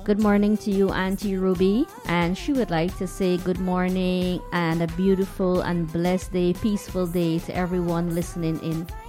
Good morning to you, Auntie Ruby. And she would like to say good morning and a beautiful and blessed day, peaceful day to everyone listening in.